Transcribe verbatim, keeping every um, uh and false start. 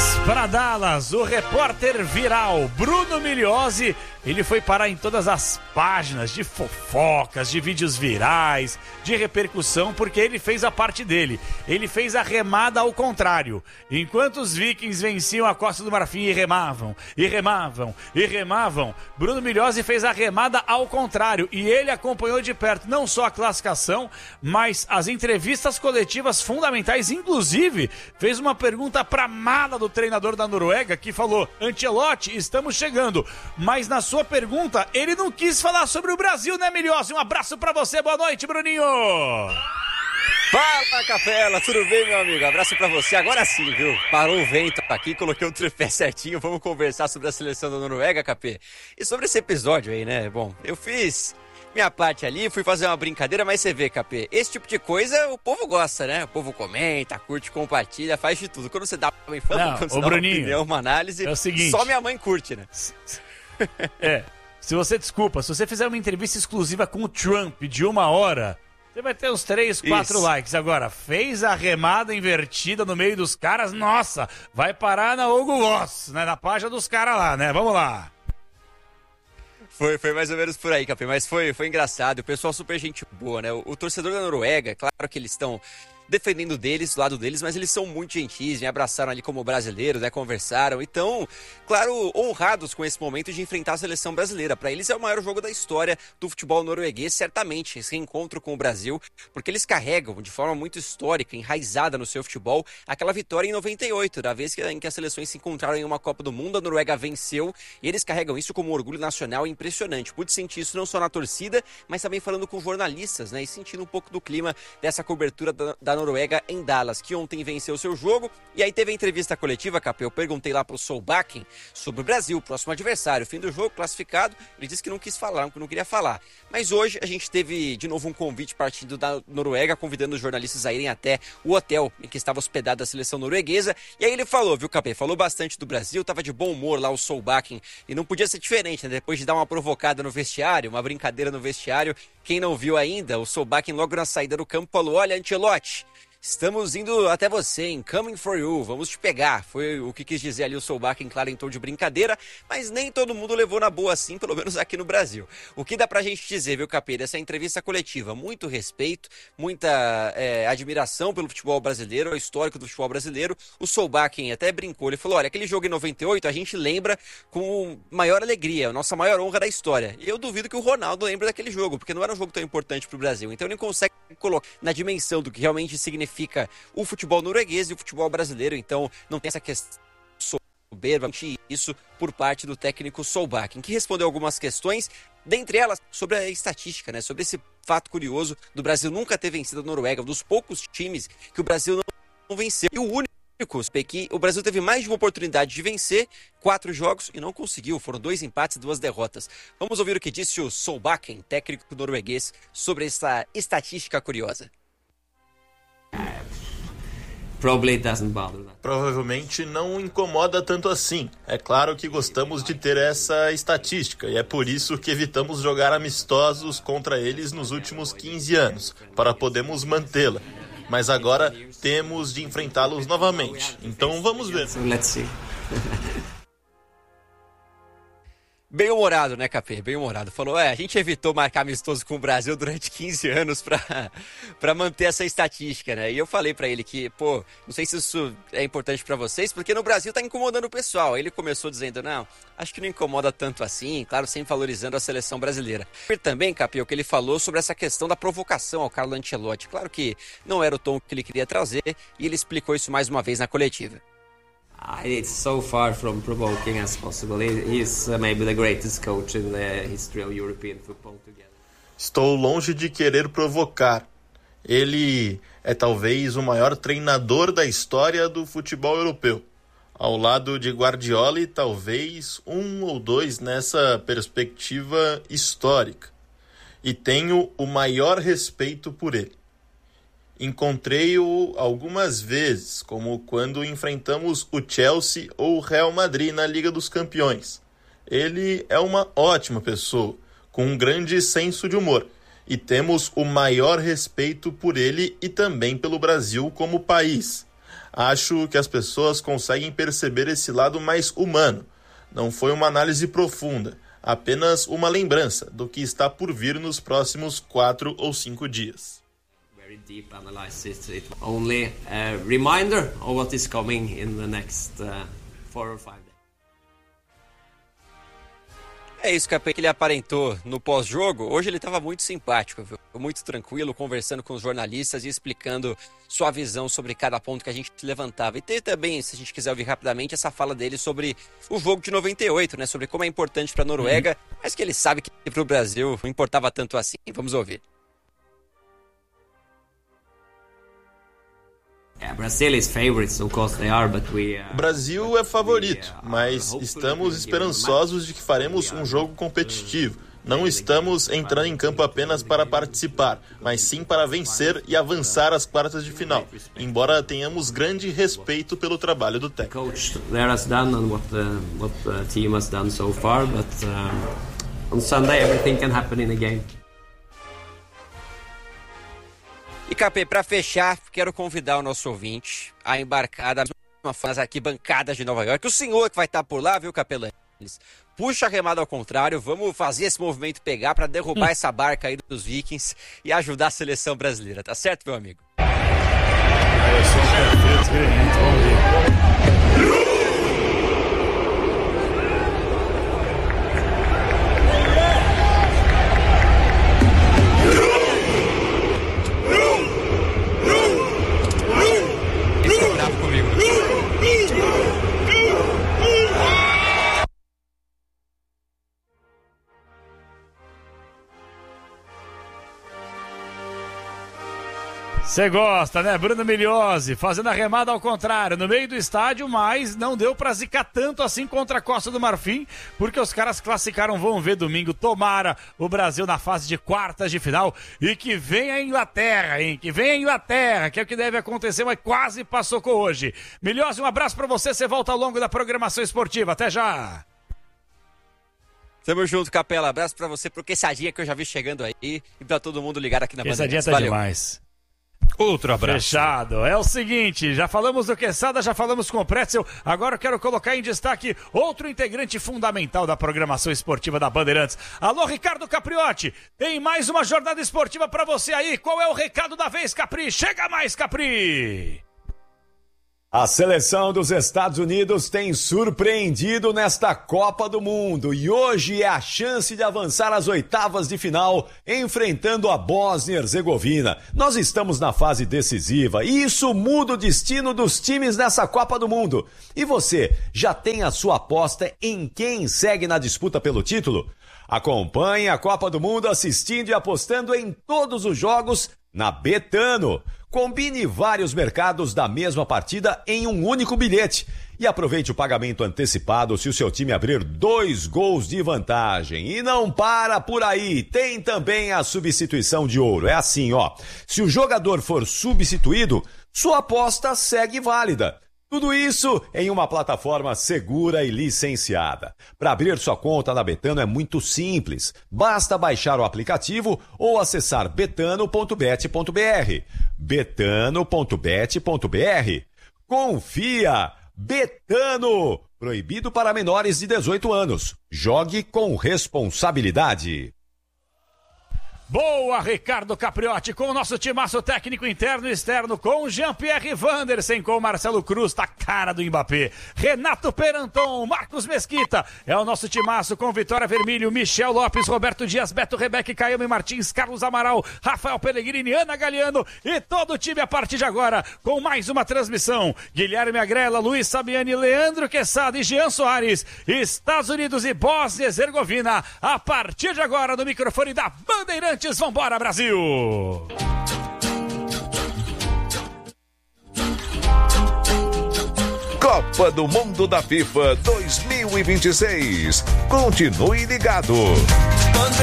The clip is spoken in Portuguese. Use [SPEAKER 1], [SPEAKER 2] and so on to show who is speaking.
[SPEAKER 1] Para Dallas, o repórter viral Bruno Migliozzi, ele foi parar em todas as páginas de fofocas, de vídeos virais, de repercussão, porque ele fez a parte dele. Ele fez a remada ao contrário. Enquanto os vikings venciam a Costa do Marfim e remavam, e remavam, e remavam, Bruno Migliozzi fez a remada ao contrário. E ele acompanhou de perto não só a classificação, mas as entrevistas coletivas fundamentais. Inclusive, fez uma pergunta para mala do treinador da Noruega, que falou: Ancelotti, estamos chegando. Mas na sua pergunta, ele não quis falar sobre o Brasil, né, Migliozzi? Um abraço pra você, boa noite, Bruninho!
[SPEAKER 2] Fala, Capela, tudo bem, meu amigo? Abraço pra você, agora sim, viu? Parou o vento aqui, coloquei o tripé certinho, vamos conversar sobre a seleção da Noruega, Capê. E sobre esse episódio aí, né? Bom, eu fiz minha parte ali, fui fazer uma brincadeira, mas você vê, Capê, esse tipo de coisa o povo gosta, né? O povo comenta, curte, compartilha, faz de tudo. Quando você dá uma informação, quando você dá uma opinião, uma análise,
[SPEAKER 1] é o seguinte,
[SPEAKER 2] só minha mãe curte, né?
[SPEAKER 1] É, se você, desculpa, se você fizer uma entrevista exclusiva com o Trump de uma hora, você vai ter uns três, quatro Isso. likes. Agora, fez a remada invertida no meio dos caras, nossa, vai parar na Hugo Boss, né? Na página dos caras lá, né? Vamos lá.
[SPEAKER 2] Foi, foi mais ou menos por aí, Capê, mas foi, foi engraçado, o pessoal super gente boa, né? O, o torcedor da Noruega, claro que eles estão defendendo deles, do lado deles, mas eles são muito gentis, me abraçaram ali como brasileiros, né, conversaram, então, claro, honrados com esse momento de enfrentar a seleção brasileira. Para eles é o maior jogo da história do futebol norueguês, certamente, esse reencontro com o Brasil, porque eles carregam de forma muito histórica, enraizada no seu futebol, aquela vitória em noventa e oito, da vez em que as seleções se encontraram em uma Copa do Mundo, a Noruega venceu, e eles carregam isso como um orgulho nacional impressionante. Pude sentir isso não só na torcida, mas também falando com jornalistas, né, e sentindo um pouco do clima dessa cobertura da, da Noruega em Dallas, que ontem venceu o seu jogo. E aí teve a entrevista coletiva, Capê. Eu perguntei lá pro Solbakken sobre o Brasil, próximo adversário, fim do jogo, classificado. Ele disse que não quis falar, que não queria falar. Mas hoje a gente teve de novo um convite partindo da Noruega, convidando os jornalistas a irem até o hotel em que estava hospedada a seleção norueguesa. E aí ele falou, viu, Capê? Falou bastante do Brasil, tava de bom humor lá o Solbakken. E não podia ser diferente, né? Depois de dar uma provocada no vestiário, uma brincadeira no vestiário. Quem não viu ainda, o Solbakken logo na saída do campo falou: olha, Ancelotti, estamos indo até você, hein? Coming for you, vamos te pegar. Foi o que quis dizer ali o Solbakken, claro, em tom de brincadeira, mas nem todo mundo levou na boa assim, pelo menos aqui no Brasil. O que dá pra gente dizer, viu, Capê, dessa entrevista coletiva? Muito respeito, muita é, admiração pelo futebol brasileiro, o histórico do futebol brasileiro. O Solbakken até brincou, ele falou: olha, aquele jogo em noventa e oito a gente lembra com maior alegria, a nossa maior honra da história. E eu duvido que o Ronaldo lembre daquele jogo, porque não era um jogo tão importante pro Brasil. Então ele consegue colocar na dimensão do que realmente significa fica o futebol norueguês e o futebol brasileiro, então não tem essa questão soberba, isso por parte do técnico Solbakken, que respondeu algumas questões, dentre elas sobre a estatística, né, sobre esse fato curioso do Brasil nunca ter vencido a Noruega, um dos poucos times que o Brasil não venceu, e o único que o Brasil teve mais de uma oportunidade de vencer, quatro jogos, e não conseguiu, foram dois empates e duas derrotas. Vamos ouvir o que disse o Solbakken, técnico norueguês, sobre essa estatística curiosa.
[SPEAKER 3] Provavelmente não incomoda tanto assim. É claro que gostamos de ter essa estatística e é por isso que evitamos jogar amistosos contra eles nos últimos quinze anos, para podermos mantê-la. Mas agora temos de enfrentá-los novamente. Então vamos ver.
[SPEAKER 2] Bem humorado, né, Capê? Bem humorado. Falou, é, a gente evitou marcar amistoso com o Brasil durante quinze anos pra, pra manter essa estatística, né? E eu falei pra ele que, pô, não sei se isso é importante pra vocês, porque no Brasil tá incomodando o pessoal. Ele começou dizendo, não, acho que não incomoda tanto assim, claro, sempre valorizando a seleção brasileira. E também, Capê, o que ele falou sobre essa questão da provocação ao Carlo Ancelotti. Claro que não era o tom que ele queria trazer, e ele explicou isso mais uma vez na coletiva.
[SPEAKER 4] It's so far from provoking as possible. He's uh, maybe the greatest coach in the history of European football together.
[SPEAKER 3] Estou longe de querer provocar. Ele é talvez o maior treinador da história do futebol europeu. Ao lado de Guardiola e talvez um ou dois nessa perspectiva histórica. E tenho o maior respeito por ele. Encontrei-o algumas vezes, como quando enfrentamos o Chelsea ou o Real Madrid na Liga dos Campeões. Ele é uma ótima pessoa, com um grande senso de humor, e temos o maior respeito por ele e também pelo Brasil como país. Acho que as pessoas conseguem perceber esse lado mais humano. Não foi uma análise profunda, apenas uma lembrança do que está por vir nos próximos quatro ou cinco dias.
[SPEAKER 4] Very deep analysis. It's only a reminder of what is coming in the next uh, four or five days.
[SPEAKER 2] É isso, Capê, que ele aparentou no pós-jogo. Hoje ele estava muito simpático, viu? Muito tranquilo, conversando com os jornalistas e explicando sua visão sobre cada ponto que a gente levantava. E tem também, se a gente quiser ouvir rapidamente, essa fala dele sobre o jogo de noventa e oito, né? Sobre como é importante para a Noruega, uhum. mas que ele sabe que para o Brasil não importava tanto assim. Vamos ouvir.
[SPEAKER 3] O Brasil é favorito, mas estamos esperançosos de que faremos um jogo competitivo. Não estamos entrando em campo apenas para participar, mas sim para vencer e avançar às quartas de final, embora tenhamos grande respeito pelo trabalho do técnico.
[SPEAKER 2] E, Capê, para fechar, quero convidar o nosso ouvinte a embarcar da mesma forma nas arquibancadas de Nova York. O senhor que vai estar por lá, viu, Capelanes? Puxa a remada ao contrário, vamos fazer esse movimento pegar para derrubar hum. essa barca aí dos Vikings e ajudar a seleção brasileira, tá certo, meu amigo?
[SPEAKER 1] Eu sou perfeito, muito bom dia. Você gosta, né? Bruno Migliozzi fazendo a remada ao contrário, no meio do estádio, mas não deu pra zicar tanto assim contra a Costa do Marfim, porque os caras classificaram, vão ver domingo, tomara o Brasil na fase de quartas de final, e que venha a Inglaterra, hein? Que venha a Inglaterra, que é o que deve acontecer, mas quase passou com hoje. Migliozzi, um abraço pra você, você volta ao longo da programação esportiva, até já!
[SPEAKER 2] Tamo junto, Capela, abraço pra você, pro Quesadinha que eu já vi chegando aí, e pra todo mundo ligado aqui na Bandeirantes.
[SPEAKER 1] Quesadinha tá Valeu. Demais.
[SPEAKER 5] Outro abraço.
[SPEAKER 1] Fechado. É o seguinte, já falamos do Quesada, já falamos com o Pretzel, agora eu quero colocar em destaque outro integrante fundamental da programação esportiva da Bandeirantes. Alô, Ricardo Capriotti, tem mais uma jornada esportiva pra você aí. Qual é o recado da vez, Capri? Chega mais, Capri!
[SPEAKER 5] A seleção dos Estados Unidos tem surpreendido nesta Copa do Mundo e hoje é a chance de avançar às oitavas de final enfrentando a Bósnia e Herzegovina. Nós estamos na fase decisiva e isso muda o destino dos times nessa Copa do Mundo. E você, já tem a sua aposta em quem segue na disputa pelo título? Acompanhe a Copa do Mundo assistindo e apostando em todos os jogos na Betano. Combine vários mercados da mesma partida em um único bilhete e aproveite o pagamento antecipado se o seu time abrir dois gols de vantagem. E não para por aí, tem também a substituição de ouro. É assim, ó, se o jogador for substituído, sua aposta segue válida. Tudo isso em uma plataforma segura e licenciada. Para abrir sua conta na Betano é muito simples. Basta baixar o aplicativo ou acessar betano ponto bet ponto br. betano ponto bet ponto br. Confia! Betano! Proibido para menores de dezoito anos. Jogue com responsabilidade.
[SPEAKER 1] Boa, Ricardo Capriotti, com o nosso timaço técnico interno e externo, com Jean-Pierre Wandersen, com Marcelo Cruz, tá cara do Mbappé, Renato Peranton, Marcos Mesquita, é o nosso timaço com Vitória Vermelho, Michel Lopes, Roberto Dias, Beto Rebeque, Caiame Martins, Carlos Amaral, Rafael Pellegrini, Ana Galiano e todo o time a partir de agora, com mais uma transmissão, Guilherme Agrela, Luiz Sabiani, Leandro Quesada e Jean Soares, Estados Unidos e Bósnia e Herzegovina, a partir de agora no microfone da Bandeirantes. Vambora, Brasil!
[SPEAKER 6] Copa do Mundo da FIFA dois mil e vinte e seis. Continue ligado.